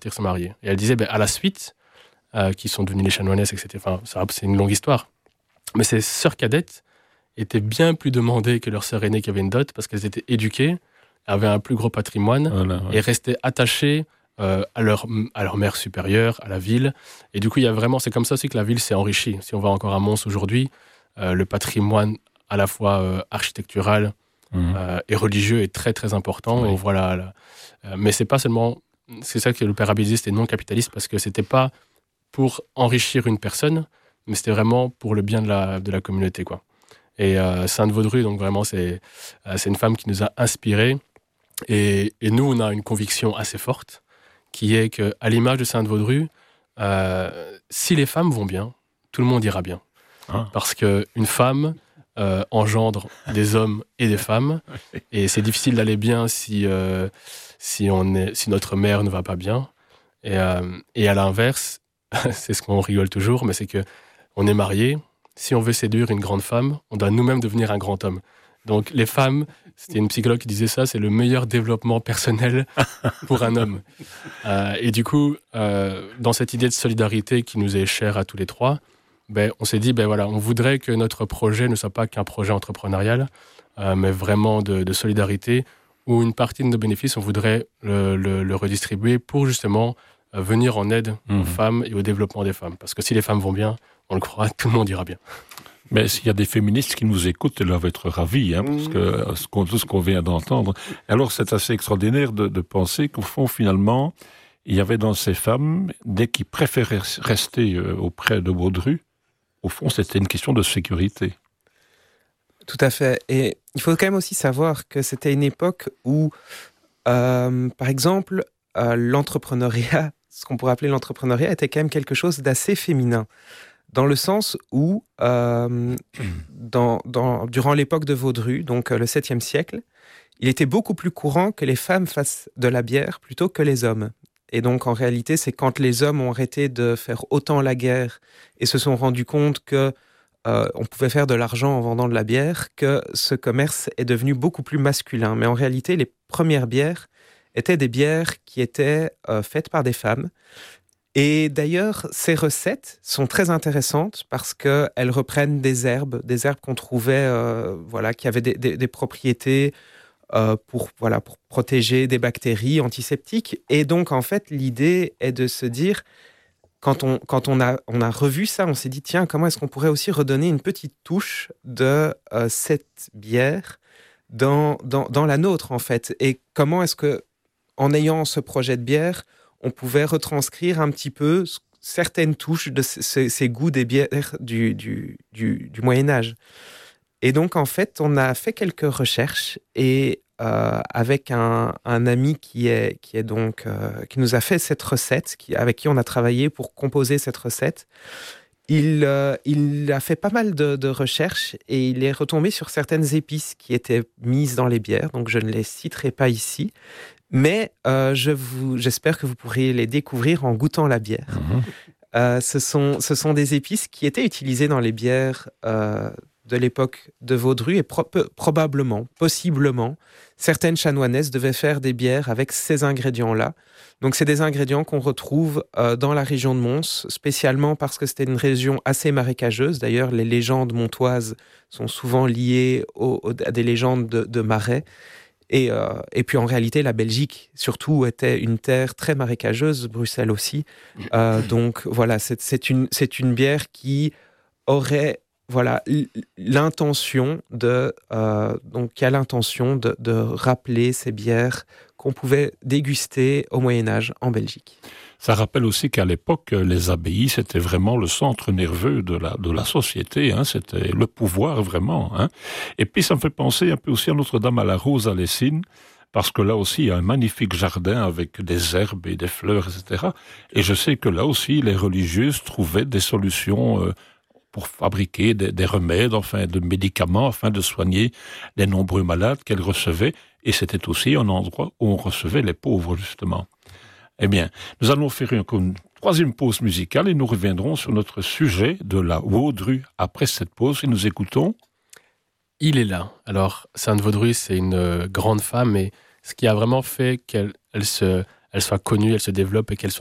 partir se marier. Et elle disait, à la suite, qui sont devenues les chanoinesses, etc. Enfin, c'est une longue histoire. Mais ces sœurs cadettes étaient bien plus demandées que leurs sœurs aînées qui avaient une dot, parce qu'elles étaient éduquées, avaient un plus gros patrimoine, et restaient attachées à leur mère supérieure, à la ville. Et du coup, c'est comme ça aussi que la ville s'est enrichie. Si on va encore à Mons aujourd'hui, le patrimoine à la fois architectural et religieux est très très important. On voit mais c'est pas seulement, c'est ça que le père Abézis était non capitaliste, parce que c'était pas pour enrichir une personne, mais c'était vraiment pour le bien de la communauté, quoi. Et Sainte Vaudrue, donc vraiment, c'est une femme qui nous a inspirés. Et nous, on a une conviction assez forte, qui est qu'à l'image de Sainte Vaudrue, si les femmes vont bien, tout le monde ira bien. Parce qu'une femme engendre des hommes et des femmes, et c'est difficile d'aller bien si notre mère ne va pas bien. Et à l'inverse, c'est ce qu'on rigole toujours, mais c'est qu'on est marié. Si on veut séduire une grande femme, on doit nous-mêmes devenir un grand homme. Donc les femmes, c'était une psychologue qui disait ça, c'est le meilleur développement personnel pour un homme. Et du coup, dans cette idée de solidarité qui nous est chère à tous les trois, on s'est dit, on voudrait que notre projet ne soit pas qu'un projet entrepreneurial, mais vraiment de solidarité, où une partie de nos bénéfices, on voudrait le redistribuer pour justement venir en aide aux femmes et au développement des femmes. Parce que si les femmes vont bien, on le croira, tout le monde ira bien. Mais s'il y a des féministes qui nous écoutent, elles doivent être ravies, parce que tout ce qu'on vient d'entendre. Alors, c'est assez extraordinaire de penser qu'au fond, finalement, il y avait dans ces femmes des qui préféraient rester auprès de Vaudrue. Au fond, c'était une question de sécurité. Tout à fait. Et il faut quand même aussi savoir que c'était une époque où, par exemple, l'entrepreneuriat, ce qu'on pourrait appeler l'entrepreneuriat, était quand même quelque chose d'assez féminin. Dans le sens où, durant l'époque de Vaudrue, donc le 7e siècle, il était beaucoup plus courant que les femmes fassent de la bière plutôt que les hommes. Et donc, en réalité, c'est quand les hommes ont arrêté de faire autant la guerre et se sont rendus compte que on pouvait faire de l'argent en vendant de la bière, que ce commerce est devenu beaucoup plus masculin. Mais en réalité, les premières bières étaient des bières qui étaient faites par des femmes. Et d'ailleurs, ces recettes sont très intéressantes parce qu'elles reprennent des herbes qu'on trouvait, qui avaient des propriétés pour protéger des bactéries antiseptiques. Et donc, en fait, l'idée est de se dire, quand on a revu ça, on s'est dit, tiens, comment est-ce qu'on pourrait aussi redonner une petite touche de cette bière dans la nôtre, en fait. Et comment est-ce que, en ayant ce projet de bière, on pouvait retranscrire un petit peu certaines touches de ces goûts des bières du Moyen-Âge. Et donc, en fait, on a fait quelques recherches et avec un ami qui nous a fait cette recette, avec qui on a travaillé pour composer cette recette, il a fait pas mal de recherches et il est retombé sur certaines épices qui étaient mises dans les bières, donc je ne les citerai pas ici. Mais j'espère que vous pourrez les découvrir en goûtant la bière. Ce sont des épices qui étaient utilisées dans les bières de l'époque de Vaudrue et possiblement, certaines chanoinesses devaient faire des bières avec ces ingrédients-là. Donc c'est des ingrédients qu'on retrouve dans la région de Mons, spécialement parce que c'était une région assez marécageuse. D'ailleurs, les légendes montoises sont souvent liées à des légendes de marais. Et puis en réalité, la Belgique, surtout, était une terre très marécageuse, Bruxelles aussi. Donc voilà, c'est une bière qui aurait l'intention de rappeler ces bières qu'on pouvait déguster au Moyen-Âge en Belgique. Ça rappelle aussi qu'à l'époque, les abbayes, c'était vraiment le centre nerveux de la société, c'était le pouvoir vraiment. Et puis ça me fait penser un peu aussi à Notre-Dame à la Rose à Lessines, parce que là aussi, il y a un magnifique jardin avec des herbes et des fleurs, etc. Et je sais que là aussi, les religieuses trouvaient des solutions pour fabriquer des remèdes, de médicaments, afin de soigner les nombreux malades qu'elles recevaient. Et c'était aussi un endroit où on recevait les pauvres, justement. Eh bien, nous allons faire une troisième pause musicale et nous reviendrons sur notre sujet de la Vaudrue après cette pause et nous écoutons... Il est là. Alors, Sainte Vaudrue, c'est une grande femme et ce qui a vraiment fait qu'elle elle soit connue, elle se développe et qu'elle soit